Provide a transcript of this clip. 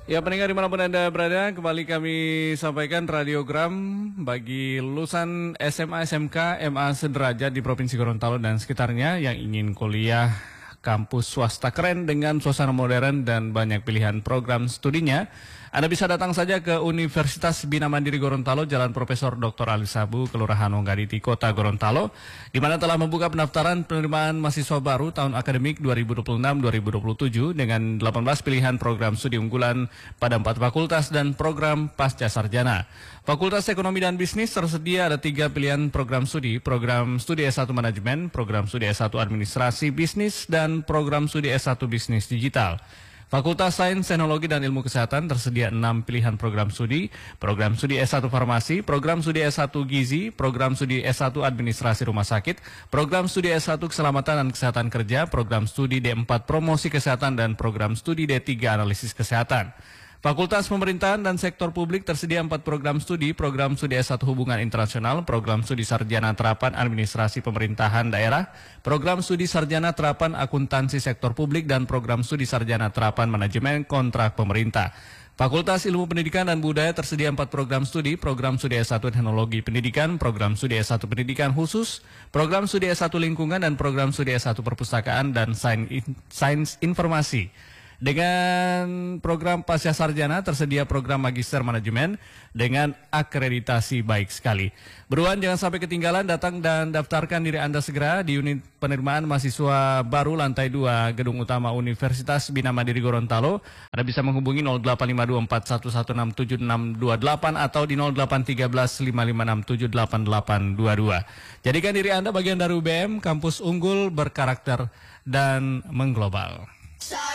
Ya, pendengar dimanapun Anda berada, kembali kami sampaikan radiogram bagi lulusan SMA, SMK, MA sederajat di Provinsi Gorontalo dan sekitarnya yang ingin kuliah kampus swasta keren dengan suasana modern dan banyak pilihan program studinya. Anda bisa datang saja ke Universitas Bina Mandiri Gorontalo, Jalan Profesor Dr. Ali Sabu, Kelurahan Wonggaditi, Kota Gorontalo, di mana telah membuka pendaftaran penerimaan mahasiswa baru tahun akademik 2026-2027 dengan 18 pilihan program studi unggulan pada 4 fakultas dan program pasca sarjana. Fakultas Ekonomi dan Bisnis tersedia ada 3 pilihan program studi S1 Manajemen, program studi S1 Administrasi Bisnis, dan program studi S1 Bisnis Digital. Fakultas Sains, Teknologi, dan Ilmu Kesehatan tersedia 6 pilihan program studi S1 Farmasi, program studi S1 Gizi, program studi S1 Administrasi Rumah Sakit, program studi S1 Keselamatan dan Kesehatan Kerja, program studi D4 Promosi Kesehatan, dan program studi D3 Analisis Kesehatan. Fakultas Pemerintahan dan Sektor Publik tersedia 4 program studi S1 Hubungan Internasional, program studi Sarjana Terapan Administrasi Pemerintahan Daerah, program studi Sarjana Terapan Akuntansi Sektor Publik, dan program studi Sarjana Terapan Manajemen Kontrak Pemerintah. Fakultas Ilmu Pendidikan dan Budaya tersedia 4 program studi S1 Teknologi Pendidikan, program studi S1 Pendidikan Khusus, program studi S1 Lingkungan, dan program studi S1 Perpustakaan dan Sains Informasi. Dengan program pasca sarjana tersedia program magister manajemen dengan akreditasi baik sekali. Beruan jangan sampai ketinggalan, datang dan daftarkan diri Anda segera di unit penerimaan mahasiswa baru lantai 2 Gedung Utama Universitas Bina Mandiri Gorontalo. Anda bisa menghubungi 085241167628 atau di 081355678822. Jadikan diri Anda bagian dari UBM, kampus unggul berkarakter dan mengglobal.